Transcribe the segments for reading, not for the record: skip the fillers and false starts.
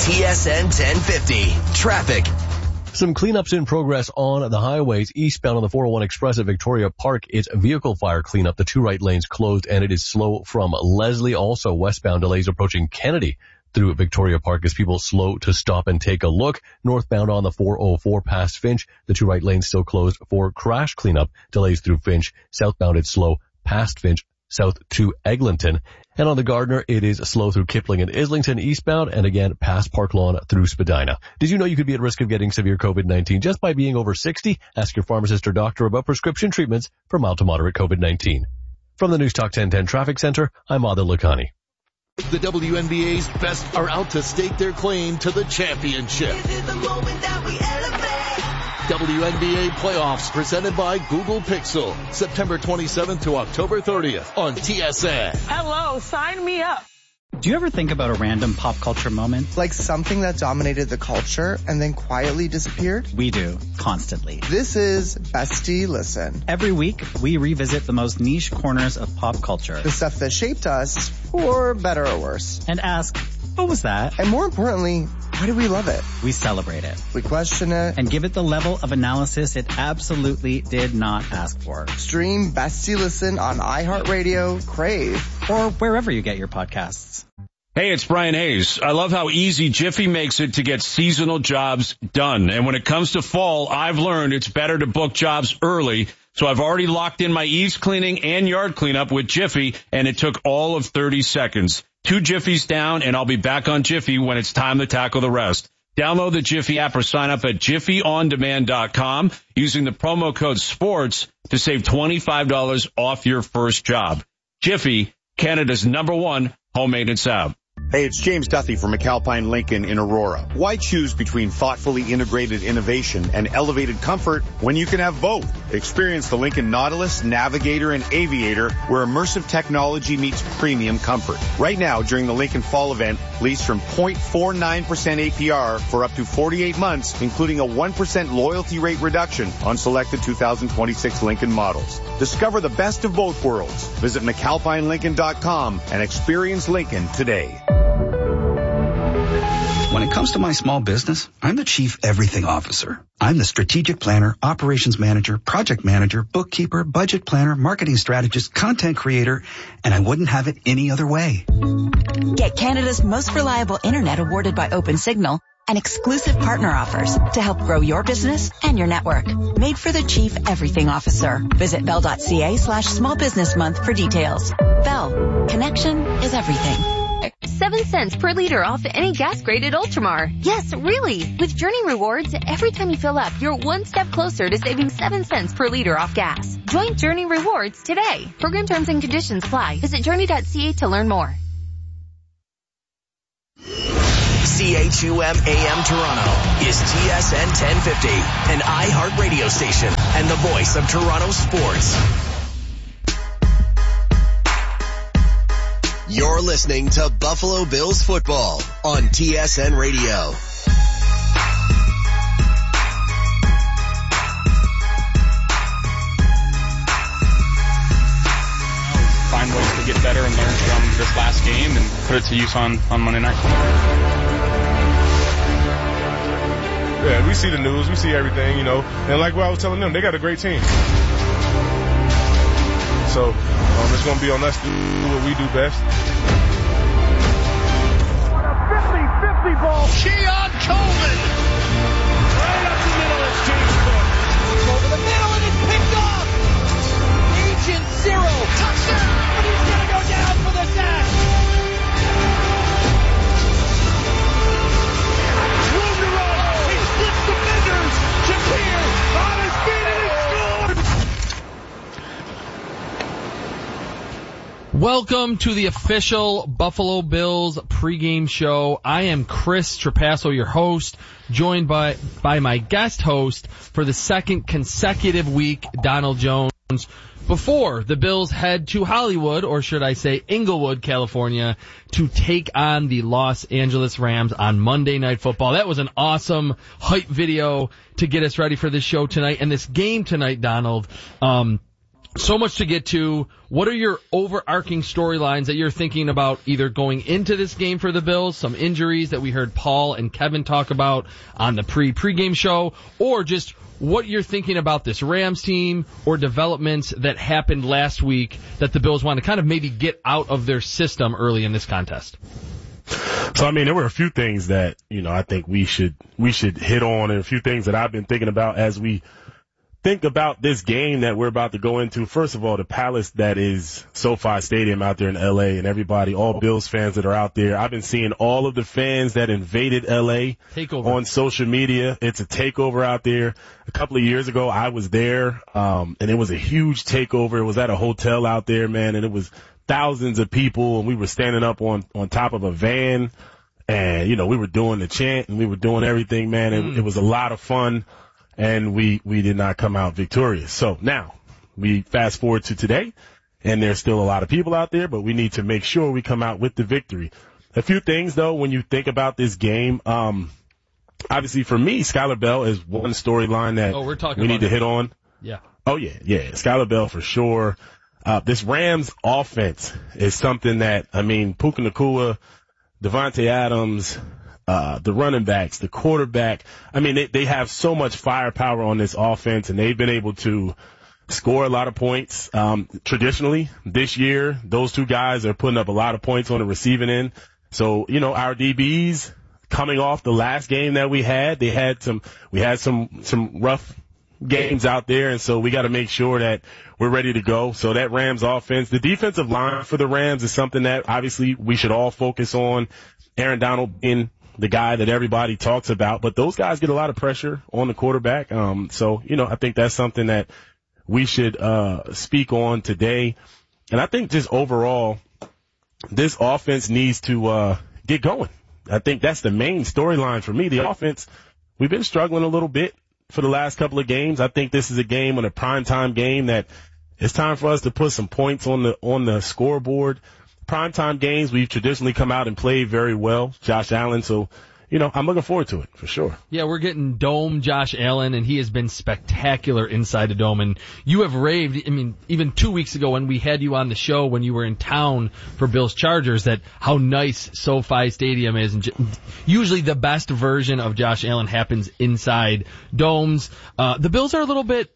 TSN 1050. Traffic. Some cleanups in progress on the highways. Eastbound on the 401 Express at Victoria Park, it's vehicle fire cleanup. The two right lanes closed and it is slow from Leslie. Also westbound delays approaching Kennedy through Victoria Park as people slow to stop and take a look. Northbound on the 404 past Finch, the two right lanes still closed for crash cleanup. Delays through Finch. Southbound it's slow past Finch, south to Eglinton. And on the Gardner, it is slow through Kipling and Islington eastbound, and again past Park Lawn through Spadina. Did you know you could be at risk of getting severe COVID-19 just by being over 60? Ask your pharmacist or doctor about prescription treatments for mild to moderate COVID-19. From the News Talk 1010 Traffic Center, I'm Adil Lakhani. The WNBA's best are out to stake their claim to the championship. This is the moment that we elevate. WNBA playoffs presented by Google Pixel. September 27th to October 30th on TSN. Hello, sign me up. Do you ever think about a random pop culture moment? Like something that dominated the culture and then quietly disappeared? We do, constantly. This is Bestie Listen. Every week, we revisit the most niche corners of pop culture. The stuff that shaped us, for better or worse. And ask, what was that? And more importantly, why do we love it? We celebrate it. We question it. And give it the level of analysis it absolutely did not ask for. Stream Bestie Listen on iHeartRadio, Crave, or wherever you get your podcasts. Hey, it's Brian Hayes. I love how easy Jiffy makes it to get seasonal jobs done. And when it comes to fall, I've learned it's better to book jobs early. So I've already locked in my eaves cleaning and yard cleanup with Jiffy, and it took all of 30 seconds. 2 Jiffies down, and I'll be back on Jiffy when it's time to tackle the rest. Download the Jiffy app or sign up at JiffyOnDemand.com using the promo code SPORTS to save $25 off your first job. Jiffy, Canada's #1 home maintenance app. Hey, it's James Duthie from McAlpine Lincoln in Aurora. Why choose between thoughtfully integrated innovation and elevated comfort when you can have both? Experience the Lincoln Nautilus, Navigator, and Aviator, where immersive technology meets premium comfort. Right now, during the Lincoln Fall event, lease from 0.49% APR for up to 48 months, including a 1% loyalty rate reduction on selected 2026 Lincoln models. Discover the best of both worlds. Visit McAlpineLincoln.com and experience Lincoln today. When it comes to my small business, I'm the Chief Everything Officer. I'm the strategic planner, operations manager, project manager, bookkeeper, budget planner, marketing strategist, content creator, and I wouldn't have it any other way. Get Canada's most reliable internet awarded by OpenSignal and exclusive partner offers to help grow your business and your network. Made for the Chief Everything Officer. Visit bell.ca/small business month for details. Bell. Connection is everything. 7 cents per liter off any gas grade at Ultramar. Yes, really. With Journey Rewards, every time you fill up, you're one step closer to saving 7 cents per liter off gas. Join Journey Rewards today. Program terms and conditions apply. Visit journey.ca to learn more. CHUM AM Toronto is TSN 1050, an iHeart radio station and the voice of Toronto sports. You're listening to Buffalo Bills football on TSN Radio. Find ways to get better and learn from this last game and put it to use on Monday night. Yeah, we see the news, we see everything, you know, and like what I was telling them, they got a great team. So it's going to be on us to do what we do best. What a 50-50 ball. Keon Coleman. Right up the middle is James Cook. Over the middle and it's picked off. Agent Zero. Touchdown. And he's going to go down for the sack. Wunderlich. He slips defenders. Shakir on his feet and he scored. Welcome to the official Buffalo Bills pregame show. I am Chris Trapasso, your host, joined by my guest host for the second consecutive week, Donald Jones. Before the Bills head to Hollywood, or should I say Inglewood, California, to take on the Los Angeles Rams on Monday Night Football. That was an awesome hype video to get us ready for this show tonight. And this game tonight, Donald, So much to get to. What are your overarching storylines that you're thinking about either going into this game for the Bills, some injuries that we heard Paul and Kevin talk about on the pregame show, or just what you're thinking about this Rams team or developments that happened last week that the Bills want to kind of maybe get out of their system early in this contest? So, I mean, there were a few things that, I think we should hit on, and a few things that I've been thinking about as we think about this game that we're about to go into. First of all, the palace that is SoFi Stadium out there in LA, and everybody, all Bills fans that are out there. I've been seeing all of the fans that invaded LA on social media. It's a takeover out there. A couple of years ago, I was there, and it was a huge takeover. It was at a hotel out there, man, and it was thousands of people, and we were standing up on top of a van, and, we were doing the chant, and we were doing everything, man, and it was a lot of fun. And we did not come out victorious. So now we fast forward to today, and there's still a lot of people out there, but we need to make sure we come out with the victory. A few things though, when you think about this game, obviously for me, Skylar Bell is one storyline that we need to hit on. Yeah. Oh yeah. Skylar Bell for sure. This Rams offense is something that, Puka Nacua, Devontae Adams, the running backs, the quarterback. They have so much firepower on this offense, and they've been able to score a lot of points. Traditionally, this year, those two guys are putting up a lot of points on the receiving end. So, our DBs coming off the last game that we had had some rough games out there, and so we got to make sure that we're ready to go. So that Rams offense, the defensive line for the Rams is something that obviously we should all focus on. Aaron Donald being the guy that everybody talks about, but those guys get a lot of pressure on the quarterback. So, I think that's something that we should, speak on today. And I think just overall, this offense needs to, get going. I think that's the main storyline for me. The offense, we've been struggling a little bit for the last couple of games. I think this is a game, on a primetime game, that it's time for us to put some points on the scoreboard. Primetime games, we've traditionally come out and played very well, Josh Allen. So, I'm looking forward to it for sure. Yeah, we're getting Dome Josh Allen, and he has been spectacular inside the Dome. And you have raved, even 2 weeks ago when we had you on the show when you were in town for Bills Chargers, that how nice SoFi Stadium is. And usually the best version of Josh Allen happens inside domes. The Bills are a little bit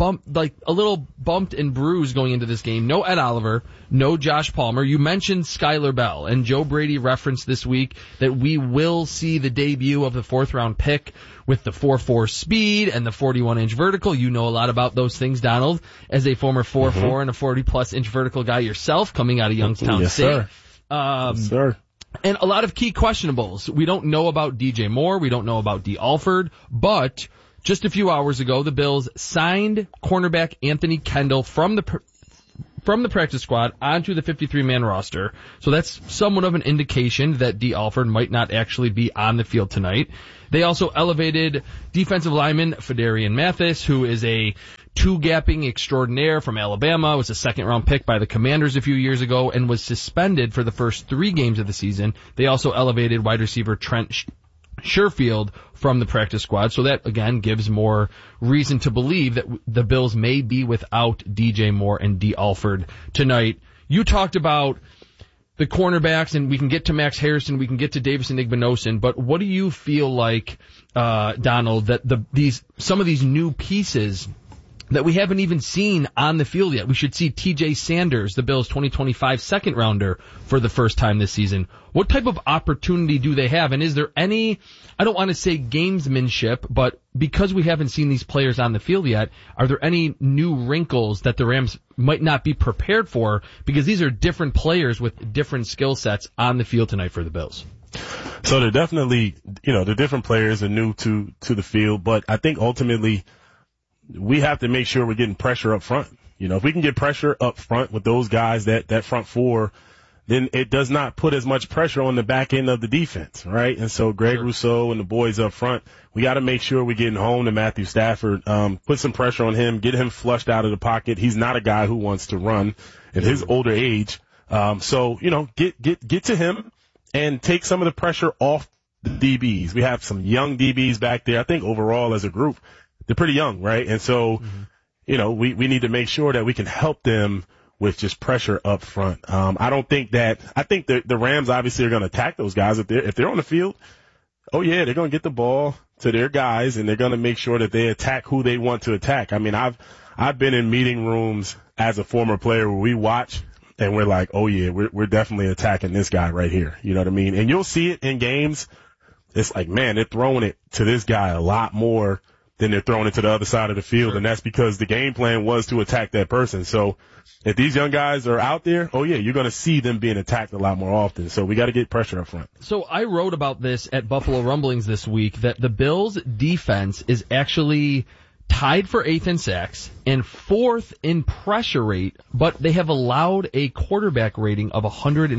bumped and bruised going into this game. No Ed Oliver, no Josh Palmer. You mentioned Skylar Bell, and Joe Brady referenced this week that we will see the debut of the 4th round pick with the 4.4 speed and the 41-inch vertical. You know a lot about those things, Donald, as a former 4.4 and a 40-plus inch vertical guy yourself, coming out of Youngstown State. Yes, sir. And a lot of key questionables. We don't know about DJ Moore. We don't know about D. Alford, but just a few hours ago, the Bills signed cornerback Anthony Kendall from the practice squad onto the 53-man roster. So that's somewhat of an indication that D. Alford might not actually be on the field tonight. They also elevated defensive lineman Fedarian Mathis, who is a two-gapping extraordinaire from Alabama, was a second-round pick by the Commanders a few years ago, and was suspended for the first 3 games of the season. They also elevated wide receiver Trent Sherfield from the practice squad. So that, again, gives more reason to believe that the Bills may be without DJ Moore and D. Alford tonight. You talked about the cornerbacks, and we can get to Max Harrison, we can get to Davison Igbinosun, but what do you feel like, Donald, that some of these new pieces that we haven't even seen on the field yet? We should see TJ Sanders, the Bills' 2025 second rounder, for the first time this season. What type of opportunity do they have? And is there any, I don't want to say gamesmanship, but because we haven't seen these players on the field yet, are there any new wrinkles that the Rams might not be prepared for? Because these are different players with different skill sets on the field tonight for the Bills. So they're definitely, the different players are new to the field, but I think ultimately we have to make sure we're getting pressure up front. If we can get pressure up front with those guys, that front four, then it does not put as much pressure on the back end of the defense, right? And so Greg Rousseau and the boys up front, we got to make sure we're getting home to Matthew Stafford, put some pressure on him, get him flushed out of the pocket. He's not a guy who wants to run at his older age. So, get to him and take some of the pressure off the DBs. We have some young DBs back there. I think overall as a group, they're pretty young, right? And so we need to make sure that we can help them with just pressure up front. I think the Rams obviously are going to attack those guys if they're on the field. Oh yeah, they're going to get the ball to their guys and they're going to make sure that they attack who they want to attack. I mean, I've been in meeting rooms as a former player where we watch and we're like, oh yeah, we're definitely attacking this guy right here. You know what I mean? And you'll see it in games. It's like, man, they're throwing it to this guy a lot more than they're throwing it to the other side of the field. Sure. And that's because the game plan was to attack that person. So if these young guys are out there, oh yeah, you're going to see them being attacked a lot more often. So we got to get pressure up front. So I wrote about this at Buffalo Rumblings this week, that the Bills' defense is actually tied for 8th in sacks and 4th in pressure rate, but they have allowed a quarterback rating of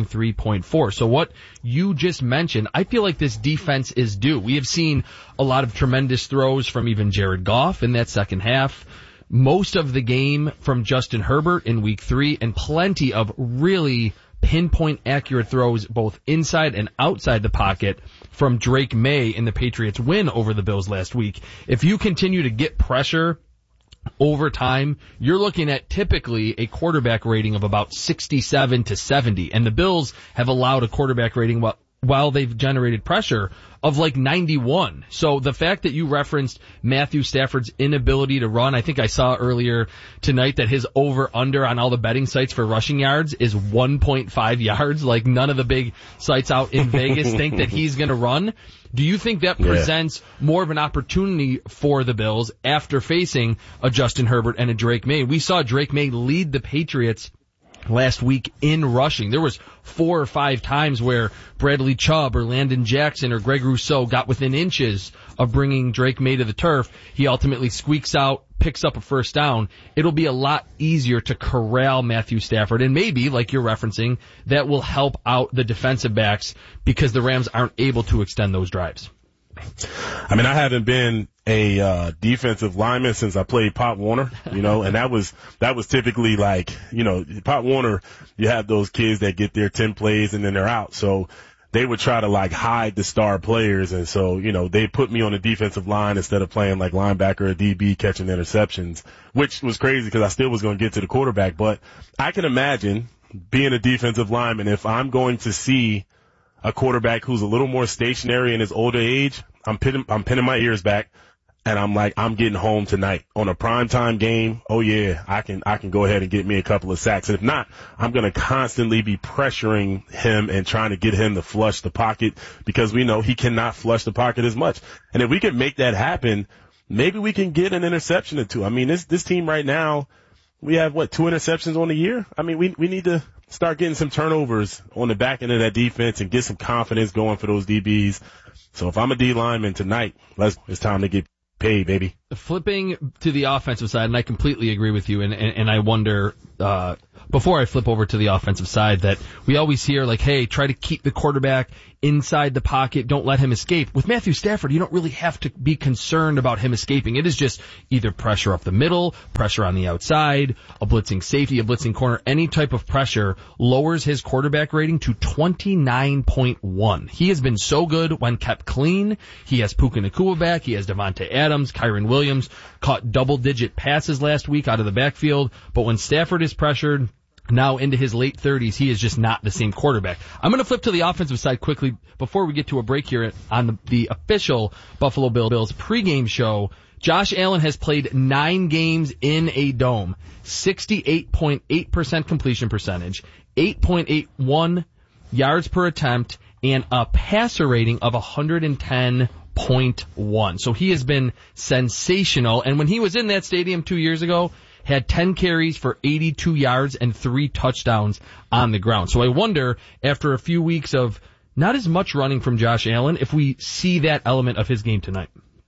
103.4. So what you just mentioned, I feel like this defense is due. We have seen a lot of tremendous throws from even Jared Goff in that second half, most of the game from Justin Herbert in week 3, and plenty of really pinpoint accurate throws both inside and outside the pocket from Drake May in the Patriots win over the Bills last week. If you continue to get pressure over time, you're looking at typically a quarterback rating of about 67 to 70. And the Bills have allowed a quarterback rating while they've generated pressure of like 91. So the fact that you referenced Matthew Stafford's inability to run, I think I saw earlier tonight that his over-under on all the betting sites for rushing yards is 1.5 yards. Like none of the big sites out in Vegas think that he's going to run. Do you think that presents more of an opportunity for the Bills after facing a Justin Herbert and a Drake May? We saw Drake May lead the Patriots last week in rushing. There was 4 or 5 times where Bradley Chubb or Landon Jackson or Greg Rousseau got within inches of bringing Drake May to the turf. He ultimately squeaks out, picks up a first down. It'll be a lot easier to corral Matthew Stafford, and maybe, like you're referencing, that will help out the defensive backs because the Rams aren't able to extend those drives. I mean, I haven't been a defensive lineman since I played Pop Warner, and that was typically like, Pop Warner, you have those kids that get their 10 plays and then they're out. So they would try to like hide the star players. And so, they put me on the defensive line instead of playing like linebacker or DB catching interceptions, which was crazy because I still was going to get to the quarterback. But I can imagine being a defensive lineman, if I'm going to see a quarterback who's a little more stationary in his older age, I'm pinning my ears back and I'm like, I'm getting home tonight on a primetime game. Oh yeah, I can go ahead and get me a couple of sacks. And if not, I'm going to constantly be pressuring him and trying to get him to flush the pocket because we know he cannot flush the pocket as much. And if we can make that happen, maybe we can get an interception or 2. I mean, this team right now, we have 2 interceptions on the year? I mean, we need to start getting some turnovers on the back end of that defense and get some confidence going for those DBs. So if I'm a D lineman tonight, it's time to get paid, baby. Flipping to the offensive side, and I completely agree with you, and I wonder, before I flip over to the offensive side, that we always hear like, hey, try to keep the quarterback inside the pocket, don't let him escape. With Matthew Stafford, you don't really have to be concerned about him escaping. It is just either pressure up the middle, pressure on the outside, a blitzing safety, a blitzing corner. Any type of pressure lowers his quarterback rating to 29.1. He has been so good when kept clean. He has Puka Nacua back. He has Devontae Adams, Kyren Williams, caught double-digit passes last week out of the backfield. But when Stafford is pressured, now into his late 30s, he is just not the same quarterback. I'm going to flip to the offensive side quickly before we get to a break here on the official Buffalo Bills pregame show. Josh Allen has played 9 games in a dome, 68.8% completion percentage, 8.81 yards per attempt, and a passer rating of 110.1. So he has been sensational. And when he was in that stadium 2 years ago, had 10 carries for 82 yards and 3 touchdowns on the ground. So I wonder, after a few weeks of not as much running from Josh Allen, if we see that element of his game tonight.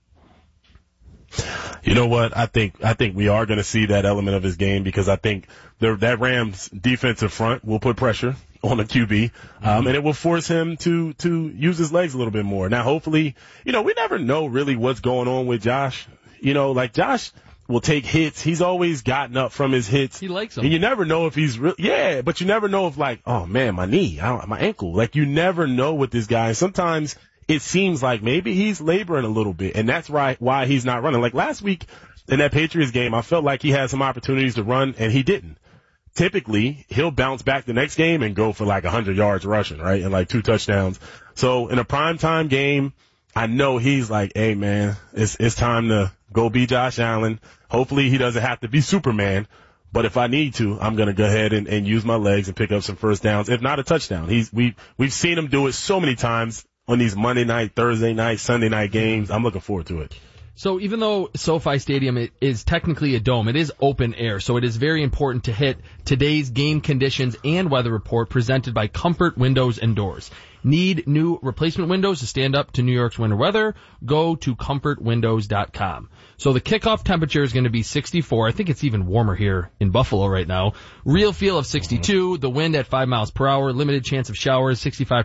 You know what? I think we are going to see that element of his game because I think that Rams defensive front will put pressure on a QB, and it will force him to use his legs a little bit more. Now, hopefully, we never know really what's going on with Josh. Like Josh will take hits. He's always gotten up from his hits. He likes them. And you never know if he's but you never know if like, oh man, my knee, my ankle. Like you never know with this guy. Sometimes it seems like maybe he's laboring a little bit and that's why he's not running. Like last week, in that Patriots game, I felt like he had some opportunities to run, and he didn't. Typically, he'll bounce back the next game and go for like 100 yards rushing, right, and like 2 touchdowns. So in a primetime game, I know he's like, hey, man, it's time to go be Josh Allen. Hopefully he doesn't have to be Superman. But if I need to, I'm going to go ahead and use my legs and pick up some first downs, if not a touchdown. We've seen him do it so many times on these Monday night, Thursday night, Sunday night games. I'm looking forward to it. So even though SoFi Stadium is technically a dome, it is open air, so it is very important to hit today's game conditions and weather report presented by Comfort Windows and Doors. Need new replacement windows to stand up to New York's winter weather? Go to comfortwindows.com. So the kickoff temperature is going to be 64. I think it's even warmer here in Buffalo right now. Real feel of 62. The wind at 5 miles per hour. Limited chance of showers.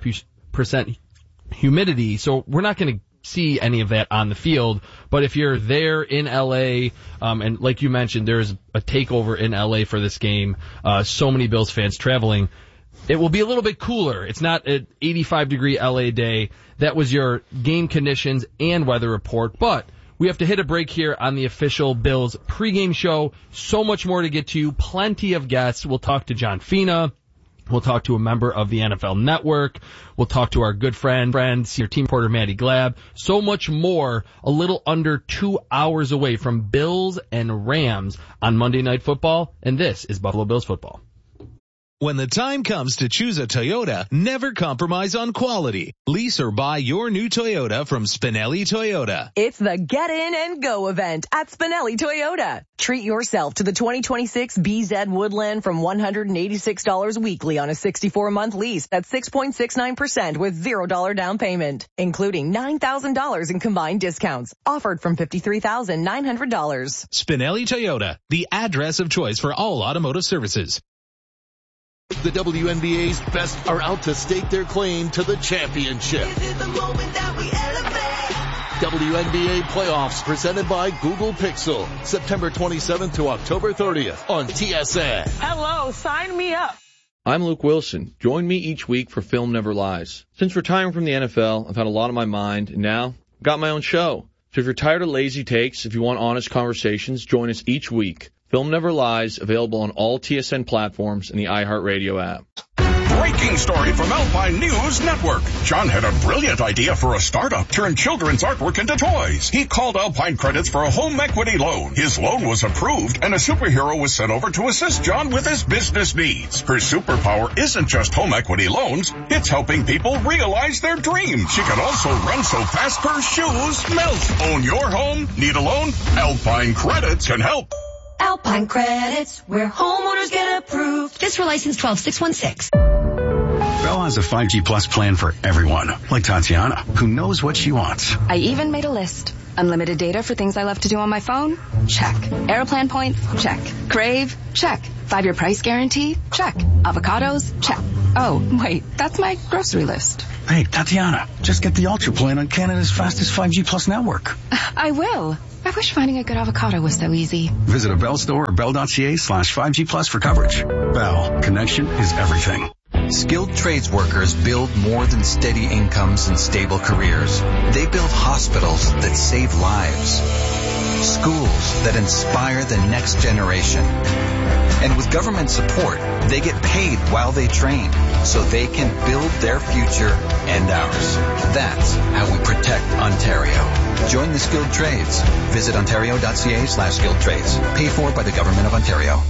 65% humidity. So we're not going to see any of that on the field. But if you're there in LA, and like you mentioned, there's a takeover in LA for this game. So many Bills fans traveling. It will be a little bit cooler. It's not an 85-degree LA day. That was your game conditions and weather report. But we have to hit a break here on the official Bills pregame show. So much more to get to. Plenty of guests. We'll talk to John Fina. We'll talk to a member of the NFL Network. We'll talk to our good friend, senior team reporter Maddie Glab. So much more a little under 2 hours away from Bills and Rams on Monday Night Football. And this is Buffalo Bills football. When the time comes to choose a Toyota, never compromise on quality. Lease or buy your new Toyota from Spinelli Toyota. It's the Get In and Go event at Spinelli Toyota. Treat yourself to the 2026 BZ Woodland from $186 weekly on a 64-month lease at 6.69% with $0 down payment, including $9,000 in combined discounts. Offered from $53,900. Spinelli Toyota, the address of choice for all automotive services. The WNBA's best are out to stake their claim to the championship. WNBA playoffs presented by Google Pixel. September 27th to October 30th on TSN. Hello, sign me up. I'm Luke Wilson. Join me each week for Film Never Lies. Since retiring from the NFL, I've had a lot on my mind, and now I've got my own show. So if you're tired of lazy takes, if you want honest conversations, join us each week. Film Never Lies, available on all TSN platforms and the iHeartRadio app. Breaking story from Alpine News Network. John had a brilliant idea for a startup, turn children's artwork into toys. He called Alpine Credits for a home equity loan. His loan was approved, and a superhero was sent over to assist John with his business needs. Her superpower isn't just home equity loans, it's helping people realize their dreams. She can also run so fast her shoes melt. Own your home? Need a loan? Alpine Credits can help. Alpine Credits, where homeowners get approved. This for license 12616. Bell has a 5G Plus plan for everyone, like Tatiana, who knows what she wants. I even made a list. Unlimited data for things I love to do on my phone? Check. Airplane points? Check. Crave? Check. 5-year price guarantee? Check. Avocados? Check. Oh, wait, that's my grocery list. Hey, Tatiana, just get the Ultra plan on Canada's fastest 5G Plus network. I will. I wish finding a good avocado was so easy. Visit a Bell store or bell.ca/5G Plus for coverage. Bell, connection is everything. Skilled trades workers build more than steady incomes and stable careers. They build hospitals that save lives, schools that inspire the next generation. And with government support, they get paid while they train, so they can build their future and ours. That's how we protect Ontario. Join the skilled trades. Visit ontario.ca/skilled trades. Paid for by the Government of Ontario.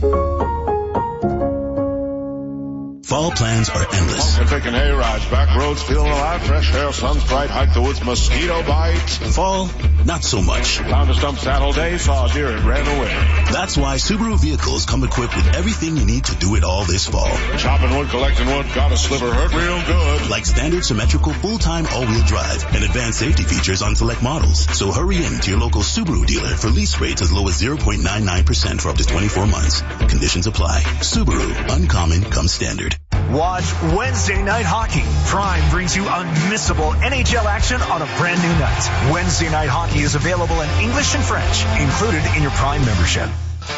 Fall plans are endless. I'm taking A-rides, back roads, feeling alive, fresh air, sun's bright, hike the woods, mosquito bites. Fall, not so much. Found a stump saddle day, saw a deer and ran away. That's why Subaru vehicles come equipped with everything you need to do it all this fall. Chopping wood, collecting wood, got a sliver, hurt real good. Like standard symmetrical full-time all-wheel drive and advanced safety features on select models. So hurry in to your local Subaru dealer for lease rates as low as 0.99% for up to 24 months. Conditions apply. Subaru, uncommon comes standard. Watch Wednesday Night Hockey. Prime brings you unmissable NHL action on a brand new night. Wednesday Night Hockey is available in English and French, included in your Prime membership.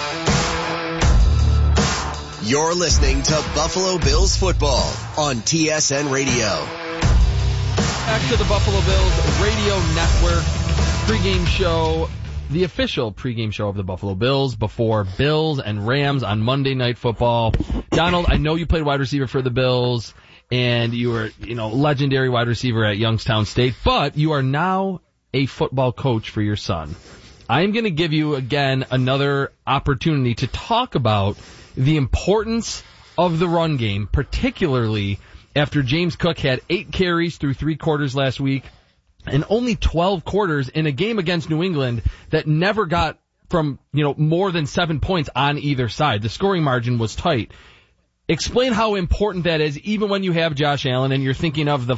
You're listening to Buffalo Bills football on TSN Radio. Back to the Buffalo Bills Radio Network pregame show. the official pregame show of the Buffalo Bills before Bills and Rams on Monday Night Football. Donald, I know you played wide receiver for the Bills, and you were, legendary wide receiver at Youngstown State, but you are now a football coach for your son. I'm going to give you, again, another opportunity to talk about the importance of the run game, particularly after James Cook had 8 carries through 3 quarters last week, and only 12 quarters in a game against New England that never got from, more than 7 points on either side. The scoring margin was tight. Explain how important that is, even when you have Josh Allen and you're thinking of the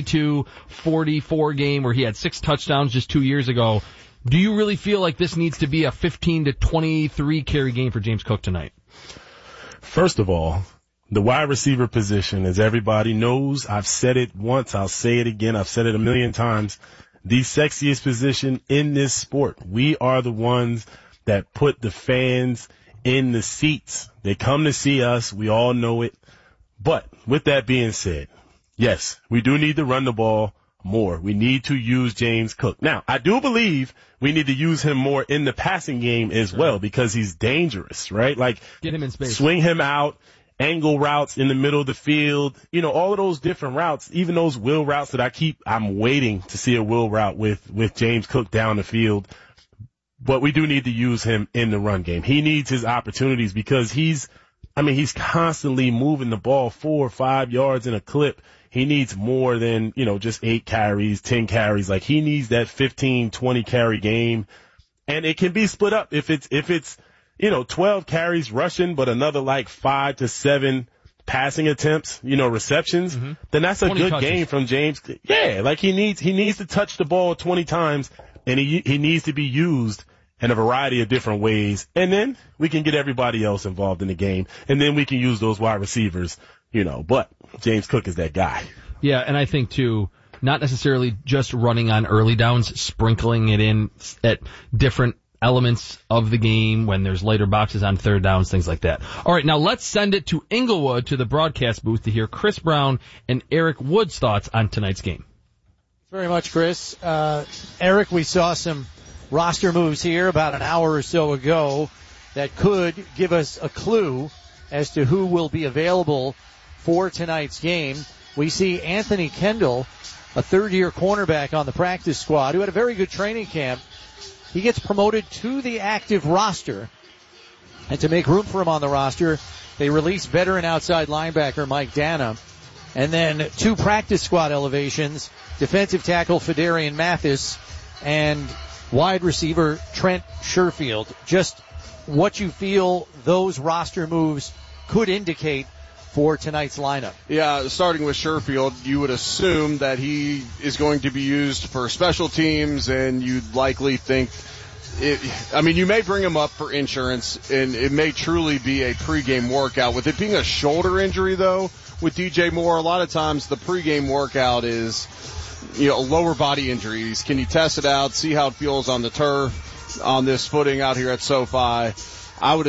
42-44 game where he had 6 touchdowns just 2 years ago. Do you really feel like this needs to be a 15 to 23 carry game for James Cook tonight? First of all, the wide receiver position, as everybody knows, I've said it once, I'll say it again, I've said it a million times, the sexiest position in this sport. We are the ones that put the fans in the seats. They come to see us, we all know it. But with that being said, yes, we do need to run the ball more. We need to use James Cook. Now, I do believe we need to use him more in the passing game as well because he's dangerous, right? Like, get him in space. Swing him out. Angle routes in the middle of the field, all of those different routes, even those wheel routes that I'm waiting to see a wheel route with James Cook down the field. But we do need to use him in the run game. He needs his opportunities because he's constantly moving the ball 4 or 5 yards in a clip. He needs more than, just 8 carries, 10 carries. Like, he needs that 15, 20 carry game. And it can be split up if it's 12 carries rushing, but another 5 to 7 passing attempts, receptions, then that's a good game from James. Yeah, he needs to touch the ball 20 times, and he needs to be used in a variety of different ways. And then we can get everybody else involved in the game, and then we can use those wide receivers, but James Cook is that guy. Yeah, and I think, too, not necessarily just running on early downs, sprinkling it in at different elements of the game when there's later boxes on third downs, things like that. All right, now let's send it to Inglewood, to the broadcast booth, to hear Chris Brown and Eric Wood's thoughts on tonight's game. Very much, Chris. Eric, we saw some roster moves here about an hour or so ago that could give us a clue as to who will be available for tonight's game. We see Anthony Kendall, a third-year cornerback on the practice squad, who had a very good training camp. He gets promoted to the active roster. And to make room for him on the roster, they release veteran outside linebacker Mike Dana. And then 2 practice squad elevations, defensive tackle Fedarian Mathis and wide receiver Trent Sherfield. Just what you feel those roster moves could indicate for tonight's lineup. Yeah, starting with Sherfield, you would assume that he is going to be used for special teams, and you'd likely think you may bring him up for insurance, and it may truly be a pregame workout. With it being a shoulder injury, though, with DJ Moore, a lot of times the pregame workout is, lower body injuries. Can you test it out, see how it feels on the turf, on this footing out here at SoFi? I would